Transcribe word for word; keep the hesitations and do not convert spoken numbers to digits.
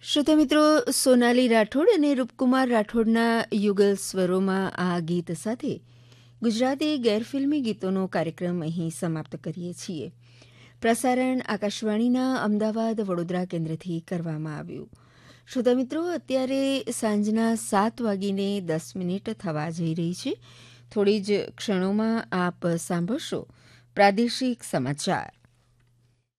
શ્રોતા મિત્રો, સોનાલી રાઠોડ અને રૂપકુમાર રાઠોડના યુગલ સ્વરોમાં આ ગીત સાથે ગુજરાતી ગેરફિલ્મી ગીતોનો કાર્યક્રમ અહીં સમાપ્ત કરીએ છીએ. પ્રસારણ આકાશવાણીના અમદાવાદ વડોદરા કેન્દ્રથી કરવામાં આવ્યું. શ્રોતા મિત્રો, અત્યારે સાંજના સાત વાગીને દસ મિનિટ થવા જઈ રહી છે. થોડી જ ક્ષણોમાં આપ સાંભળશો પ્રાદેશિક સમાચાર.